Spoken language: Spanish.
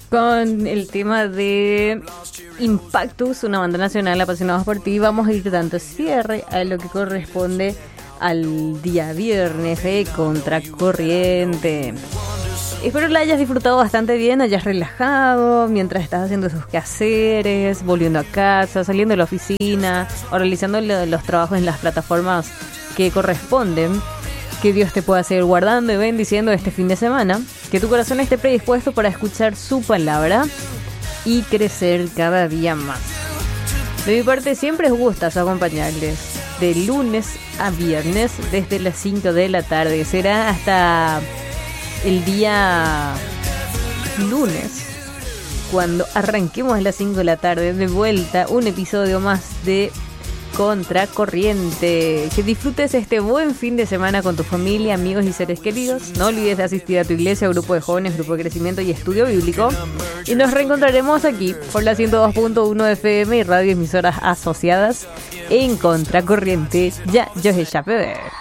Con el tema de Impactus, una banda nacional apasionados por ti, vamos a ir dando cierre a lo que corresponde al día viernes de Contracorriente. Espero la hayas disfrutado bastante bien, hayas relajado mientras estás haciendo sus quehaceres, volviendo a casa, saliendo de la oficina o realizando los trabajos en las plataformas que corresponden. Que Dios te pueda seguir guardando y bendiciendo este fin de semana. Que tu corazón esté predispuesto para escuchar su palabra y crecer cada día más. De mi parte siempre os gusta acompañarles de lunes a viernes desde las 5 de la tarde. Será hasta el día lunes cuando arranquemos a las 5 de la tarde de vuelta un episodio más de Contracorriente. Que disfrutes este buen fin de semana con tu familia, amigos y seres queridos. No olvides de asistir a tu iglesia, grupo de jóvenes, grupo de crecimiento y estudio bíblico. Y nos reencontraremos aquí por la 102.1 FM y radio emisoras asociadas en Contracorriente. Ya, yo soy Chapever.